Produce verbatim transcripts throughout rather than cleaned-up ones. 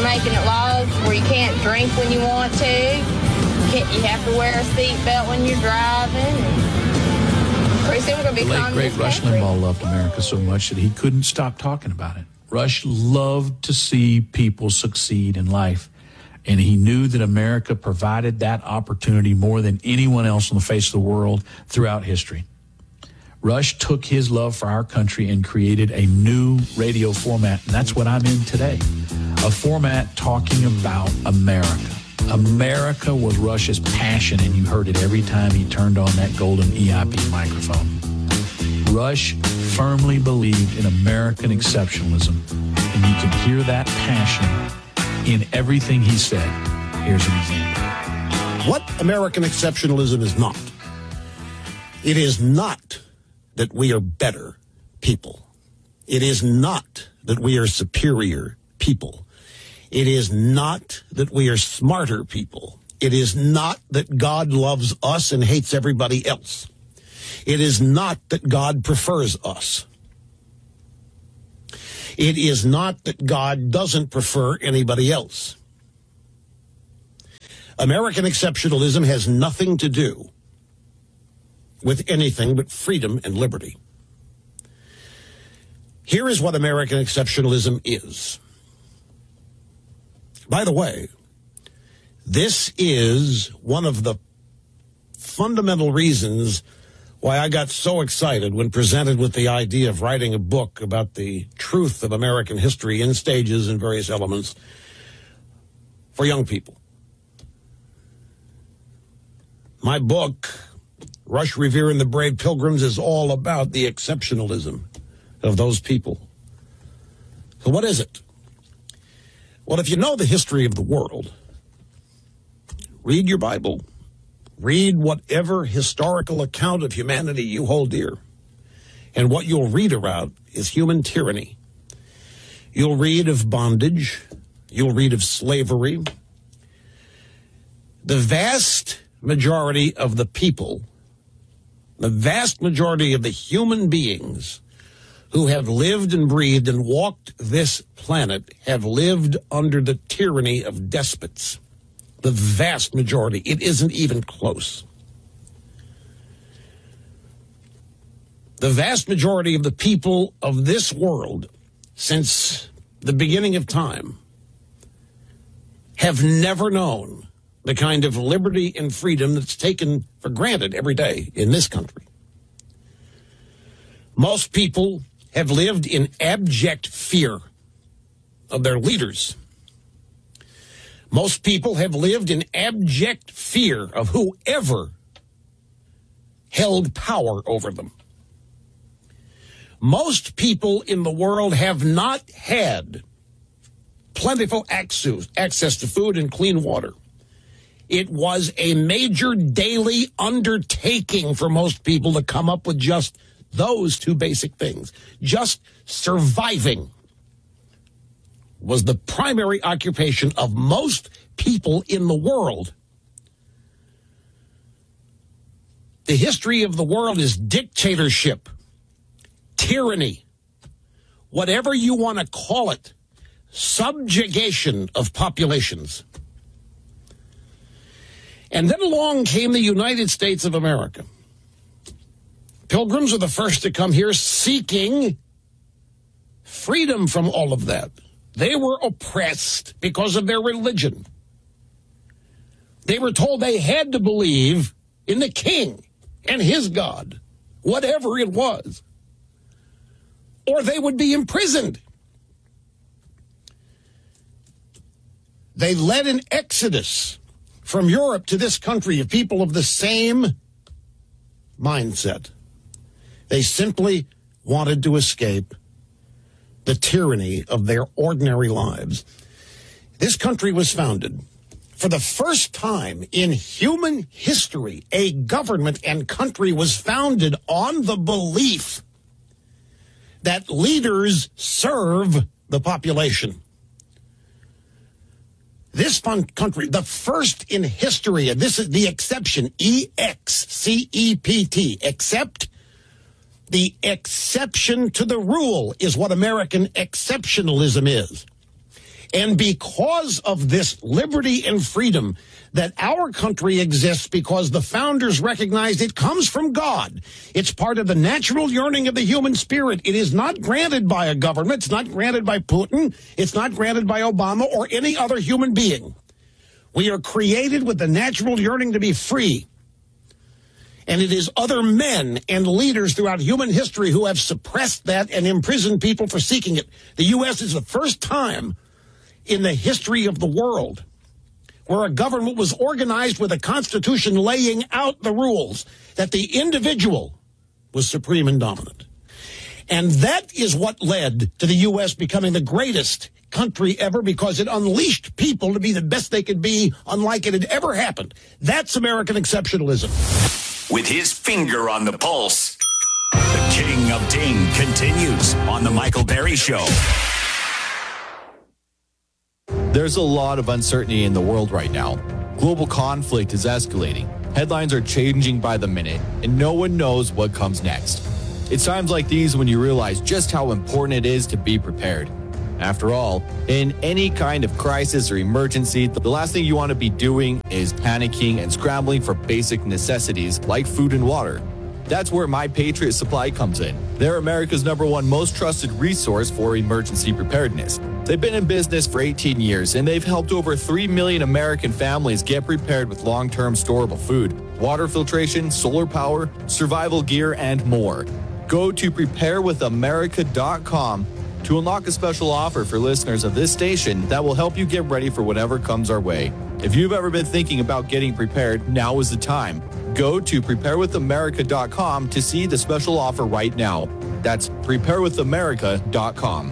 making it laws where you can't drink when you want to. You, can't, you have to wear a seatbelt when you're driving. Pretty soon we're going to be the late, great Rush country. Limbaugh loved America so much that he couldn't stop talking about it. Rush loved to see people succeed in life, and he knew that America provided that opportunity more than anyone else on the face of the world throughout history. Rush took his love for our country and created a new radio format, and that's what I'm in today. A format talking about America. America was Rush's passion, and you heard it every time he turned on that golden E I P microphone. Rush firmly believed in American exceptionalism, and you can hear that passion in everything he said. Here's an example. What American exceptionalism is not. It is not that we are better people. It is not that we are superior people. It is not that we are smarter people. It is not that God loves us and hates everybody else. It is not that God prefers us. It is not that God doesn't prefer anybody else. American exceptionalism has nothing to do with anything but freedom and liberty. Here is what American exceptionalism is. By the way, this is one of the fundamental reasons why I got so excited when presented with the idea of writing a book about the truth of American history in stages and various elements for young people. My book, Rush, Revere, and the Brave Pilgrims, is all about the exceptionalism of those people. So what is it? Well, if you know the history of the world, read your Bible. Read whatever historical account of humanity you hold dear. And what you'll read about is human tyranny. You'll read of bondage. You'll read of slavery. The vast majority of the people, the vast majority of the human beings who have lived and breathed and walked this planet have lived under the tyranny of despots. The vast majority. It isn't even close. The vast majority of the people of this world since the beginning of time have never known the kind of liberty and freedom that's taken for granted every day in this country. Most people have lived in abject fear of their leaders. Most people have lived in abject fear of whoever held power over them. Most people in the world have not had plentiful access to food and clean water. It was a major daily undertaking for most people to come up with just those two basic things. Just surviving was the primary occupation of most people in the world. The history of the world is dictatorship, tyranny, whatever you want to call it, subjugation of populations. And then along came the United States of America. Pilgrims are the first to come here seeking freedom from all of that. They were oppressed because of their religion. They were told they had to believe in the king and his God, whatever it was, or they would be imprisoned. They led an exodus from Europe to this country of people of the same mindset. They simply wanted to escape the tyranny of their ordinary lives. This country was founded. For the first time in human history, a government and country was founded on the belief that leaders serve the population. This fun country, the first in history, and this is the exception, E X C E P T, except the exception to the rule is what American exceptionalism is. And because of this liberty and freedom that our country exists because the founders recognized it comes from God. It's part of the natural yearning of the human spirit. It is not granted by a government. It's not granted by Putin. It's not granted by Obama or any other human being. We are created with the natural yearning to be free. And it is other men and leaders throughout human history who have suppressed that and imprisoned people for seeking it. The U S is the first time in the history of the world where a government was organized with a constitution laying out the rules that the individual was supreme and dominant. And that is what led to the U S becoming the greatest country ever, because it unleashed people to be the best they could be, unlike it had ever happened. That's American exceptionalism. With his finger on the pulse, the King of Ding continues on The Michael Berry Show. There's a lot of uncertainty in the world right now. Global conflict is escalating. Headlines are changing by the minute, and no one knows what comes next. It's times like these when you realize just how important it is to be prepared. After all, in any kind of crisis or emergency, the last thing you want to be doing is panicking and scrambling for basic necessities like food and water. That's where My Patriot Supply comes in. They're America's number one most trusted resource for emergency preparedness. They've been in business for eighteen years, and they've helped over three million American families get prepared with long-term storable food, water filtration, solar power, survival gear, and more. Go to prepare with america dot com to unlock a special offer for listeners of this station that will help you get ready for whatever comes our way. If you've ever been thinking about getting prepared, now is the time. Go to prepare with america dot com to see the special offer right now. That's prepare with america dot com.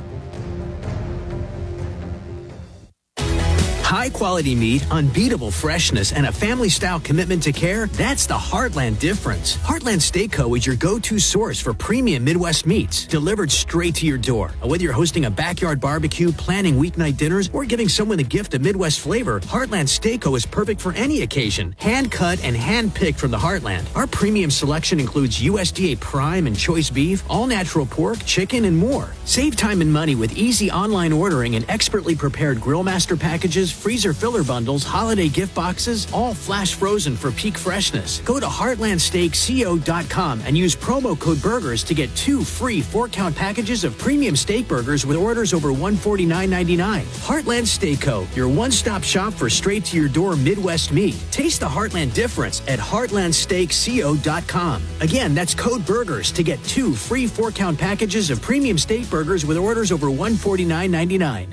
High quality meat, unbeatable freshness, and a family style commitment to care. That's the Heartland difference. Heartland Steak Co. is your go-to source for premium Midwest meats delivered straight to your door. Whether you're hosting a backyard barbecue, planning weeknight dinners, or giving someone a gift of Midwest flavor, Heartland Steak Co. is perfect for any occasion. Hand cut and hand picked from the Heartland. Our premium selection includes U S D A prime and choice beef, all natural pork, chicken, and more. Save time and money with easy online ordering and expertly prepared grill master packages, freezer filler bundles, holiday gift boxes, all flash frozen for peak freshness. Go to heartland steak co dot com and use promo code BURGERS to get two free four-count packages of premium steak burgers with orders over one hundred forty-nine ninety-nine. Heartland Steak Co., your one-stop shop for straight-to-your-door Midwest meat. Taste the Heartland difference at heartland steak co dot com. Again, that's code BURGERS to get two free four-count packages of premium steak burgers with orders over one hundred forty-nine ninety-nine.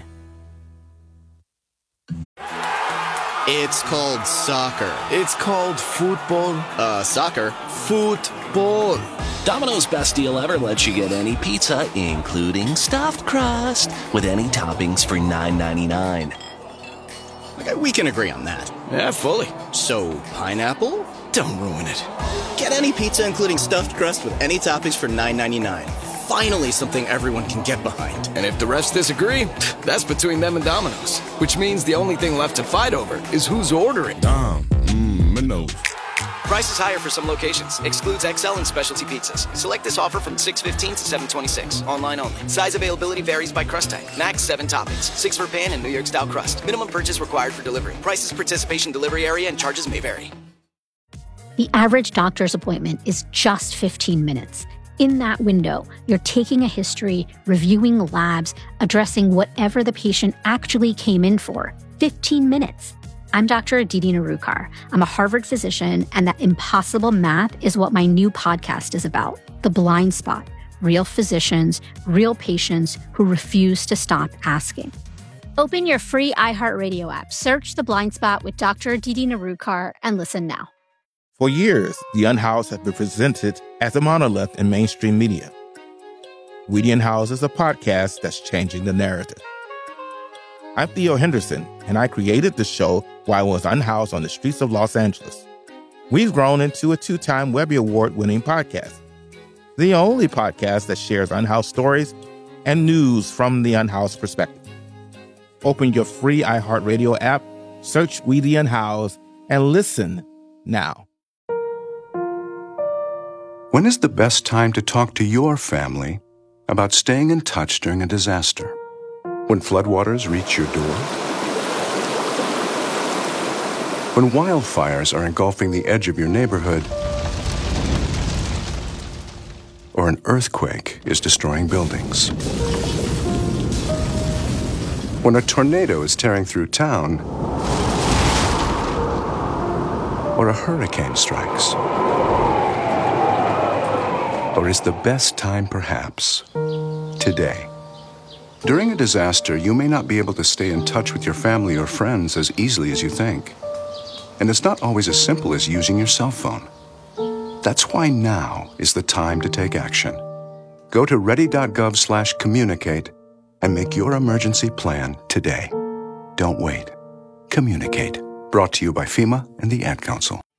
It's called soccer. It's called football. Uh, soccer. Football. Domino's best deal ever lets you get any pizza, including stuffed crust, with any toppings for nine ninety-nine. Okay, we can agree on that. Yeah, fully. So, pineapple? Don't ruin it. Get any pizza, including stuffed crust, with any toppings for nine ninety-nine. Finally, something everyone can get behind. And if the refs disagree, that's between them and Domino's. Which means the only thing left to fight over is who's ordering. Dom, mmm, no. Prices higher for some locations. Excludes X L and specialty pizzas. Select this offer from six fifteen to seven twenty-six. Online only. Size availability varies by crust type. Max seven toppings. Six for pan and New York style crust. Minimum purchase required for delivery. Prices, participation, delivery area, and charges may vary. The average doctor's appointment is just fifteen minutes. In that window, you're taking a history, reviewing labs, addressing whatever the patient actually came in for. fifteen minutes. I'm Doctor Aditi Narukar. I'm a Harvard physician, and that impossible math is what my new podcast is about. The Blind Spot. Real physicians, real patients who refuse to stop asking. Open your free iHeartRadio app, search The Blind Spot with Doctor Aditi Narukar, and listen now. For years, The Unhoused has been presented as a monolith in mainstream media. We the Unhoused is a podcast that's changing the narrative. I'm Theo Henderson, and I created the show while I was unhoused on the streets of Los Angeles. We've grown into a two-time Webby Award-winning podcast, the only podcast that shares unhoused stories and news from the unhoused perspective. Open your free iHeartRadio app, search We the Unhoused, and listen now. When is the best time to talk to your family about staying in touch during a disaster? When floodwaters reach your door? When wildfires are engulfing the edge of your neighborhood? Or an earthquake is destroying buildings? When a tornado is tearing through town? Or a hurricane strikes? Or is the best time perhaps today? During a disaster, you may not be able to stay in touch with your family or friends as easily as you think. And it's not always as simple as using your cell phone. That's why now is the time to take action. Go to ready.gov slash communicate and make your emergency plan today. Don't wait. Communicate. Brought to you by FEMA and the Ad Council.